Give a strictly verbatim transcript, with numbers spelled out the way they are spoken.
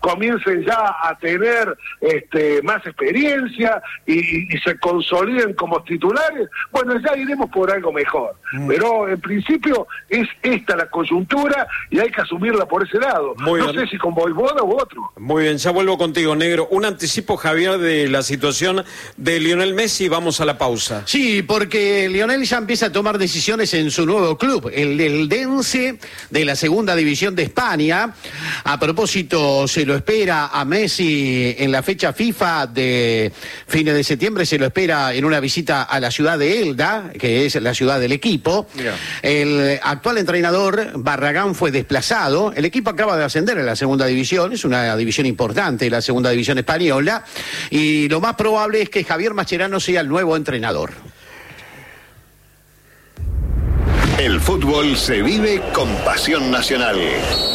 comiencen ya a tener este, más experiencia y, y se consoliden como titulares, bueno, ya iremos por algo mejor. Mm. Pero en principio es esta la coyuntura y hay que asumirla por ese lado. Muy no bien. Sé si con Vojvoda u otro. Muy bien, ya vuelvo contigo, Negro. Un anticipo, Javier, de la situación de Lionel Messi. Vamos a la pausa. Sí, porque Lionel ya empieza a tomar decisiones en su nuevo club, el del Dense de la segunda división de España. A propósito, se lo espera a Messi en la fecha FIFA de fines de septiembre, se lo espera en una visita a la ciudad de Elda, que es la ciudad del equipo. Yeah. El actual entrenador, Barragán, fue desplazado. El equipo acaba de ascender en la segunda división, es una división importante, la segunda división española, y lo más probable es que Javier Mascherano sea el nuevo entrenador. El fútbol se vive con pasión nacional.